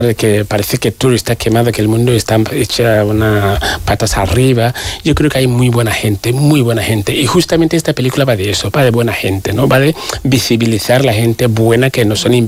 que parece que todo está quemado, que el mundo está hecha unas patas arriba. Yo creo que hay muy buena gente, y justamente esta película va de eso, va de buena gente, ¿no? Va de visibilizar la gente buena, que no son